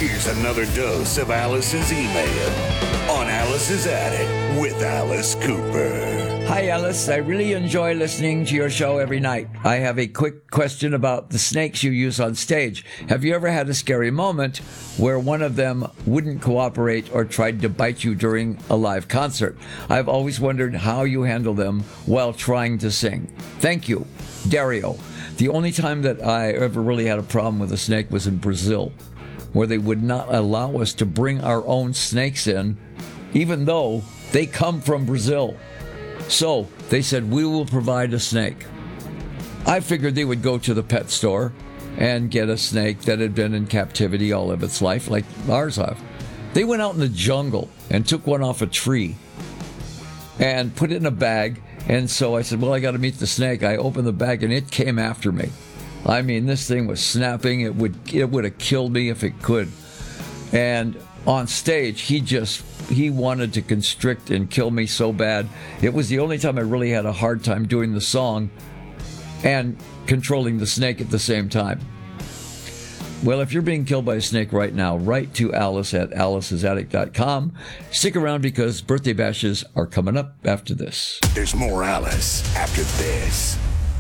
Here's another dose of Alice's email on Alice's Attic with Alice Cooper. Hi, Alice. I really enjoy listening to your show every night. I have a quick question about the snakes you use on stage. Have you ever had a scary moment where one of them wouldn't cooperate or tried to bite you during a live concert? I've always wondered how you handle them while trying to sing. Thank you, Dario. The only time that I ever really had a problem with a snake was in Brazil, where they would not allow us to bring our own snakes in, even though they come from Brazil. So they said, we will provide a snake. I figured they would go to the pet store and get a snake that had been in captivity all of its life, like ours have. They went out in the jungle and took one off a tree and put it in a bag. And so I said, well, I got to meet the snake. I opened the bag and it came after me. I mean, this thing was snapping. It would have killed me if it could. And on stage, he wanted to constrict and kill me so bad. It was the only time I really had a hard time doing the song and controlling the snake at the same time. Well, if you're being killed by a snake right now, write to Alice at alicesattic.com. Stick around because birthday bashes are coming up after this. There's more Alice after this.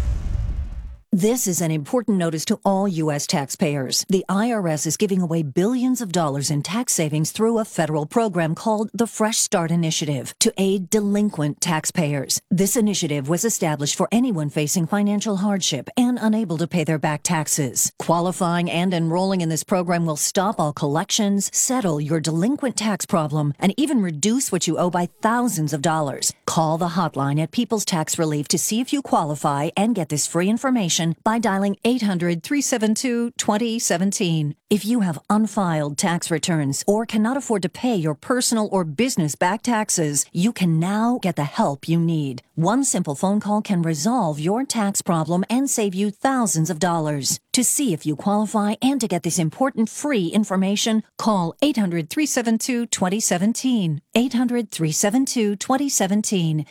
This is an important notice to all U.S. taxpayers. The IRS is giving away billions of dollars in tax savings through a federal program called the Fresh Start Initiative to aid delinquent taxpayers. This initiative was established for anyone facing financial hardship and unable to pay their back taxes. Qualifying and enrolling in this program will stop all collections, settle your delinquent tax problem, and even reduce what you owe by thousands of dollars. Call the hotline at People's Tax Relief to see if you qualify and get this free information by dialing 800-372-2017. If you have unfiled tax returns or cannot afford to pay your personal or business back taxes, you can now get the help you need. One simple phone call can resolve your tax problem and save you thousands of dollars. To see if you qualify and to get this important free information, call 800-372-2017. 800-372-2017.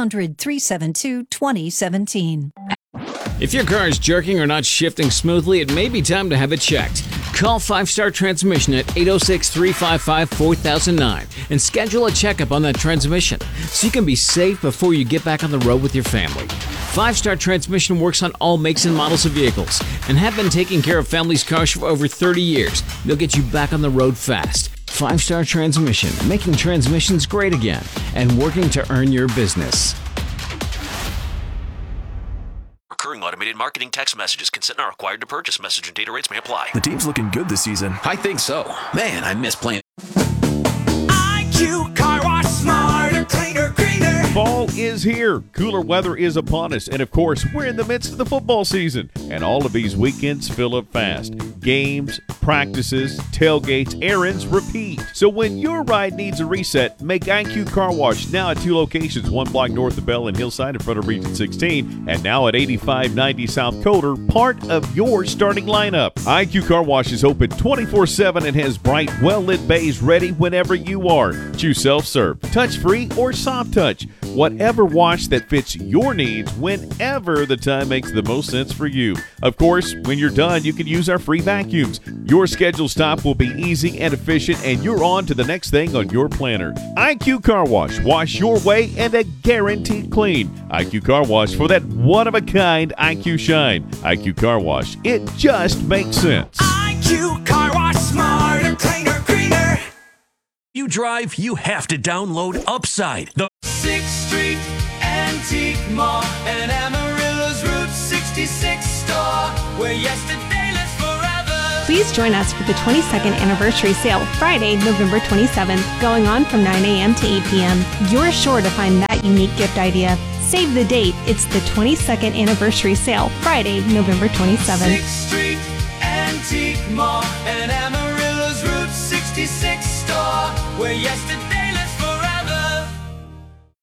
800-372-2017. If your car is jerking or not shifting smoothly, it may be time to have it checked. Call 5-Star Transmission at 806-355-4009 and schedule a checkup on that transmission so you can be safe before you get back on the road with your family. 5-Star Transmission works on all makes and models of vehicles and have been taking care of families' cars for over 30 years. They'll get you back on the road fast. 5-Star Transmission, making transmissions great again and working to earn your business. Recurring automated marketing text messages. Consent not required to purchase. Message and data rates may apply. The team's looking good this season. I think so. Man, I miss playing. IQ Car Wash, smarter, cleaner, greener. Fall is here. Cooler weather is upon us. And of course, we're in the midst of the football season. And all of these weekends fill up fast. Games, practices, tailgates, errands, repeat. So when your ride needs a reset, make IQ Car Wash now at 2 locations, 1 block north of Bell and Hillside in front of Region 16, and now at 8590 South Coder, part of your starting lineup. IQ Car Wash is open 24/7 and has bright, well-lit bays ready whenever you are. Choose self-serve, touch-free, or soft touch. Whatever wash that fits your needs whenever the time makes the most sense for you. Of course, when you're done, you can use our free vacuums. Your scheduled stop will be easy and efficient, and you're on to the next thing on your planner. IQ Car Wash. Wash your way and a guaranteed clean. IQ Car Wash for that one-of-a-kind IQ shine. IQ Car Wash. It just makes sense. IQ Car Wash, smarter, cleaner, greener. You drive, you have to download Upside, the 6th Street Antique Mall and Amarillo's Route 66 store, where yesterday lives forever. Please join us for the 22nd anniversary sale, Friday, November 27th, going on from 9 a.m. to 8 p.m. You're sure to find that unique gift idea. Save the date. It's the 22nd anniversary sale, Friday, November 27th. 6th Street Antique Mall and Amarillo's Route 66 store, where yesterday lives forever.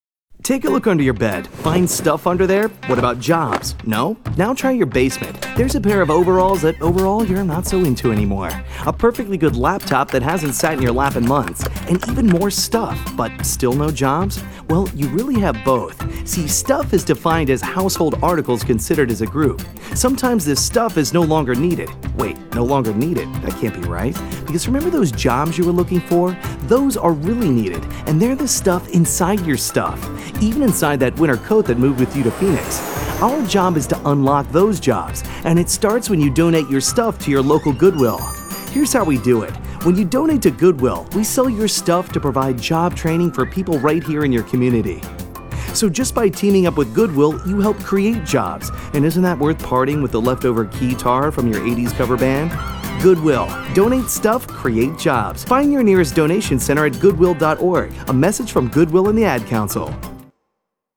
Take a look under your bed. Find stuff under there? What about jobs? No? Now try your basement. There's a pair of overalls that overall you're not so into anymore. A perfectly good laptop that hasn't sat in your lap in months. And even more stuff, but still no jobs? Well, you really have both. See, stuff is defined as household articles considered as a group. Sometimes this stuff is no longer needed. Wait, no longer needed? That can't be right. Because remember those jobs you were looking for? Those are really needed, and they're the stuff inside your stuff. Even inside that winter coat that moved with you to Phoenix. Our job is to unlock those jobs, and it starts when you donate your stuff to your local Goodwill. Here's how we do it. When you donate to Goodwill, we sell your stuff to provide job training for people right here in your community. So just by teaming up with Goodwill, you help create jobs. And isn't that worth parting with the leftover keytar from your 80s cover band? Goodwill. Donate stuff, create jobs. Find your nearest donation center at goodwill.org. A message from Goodwill and the Ad Council.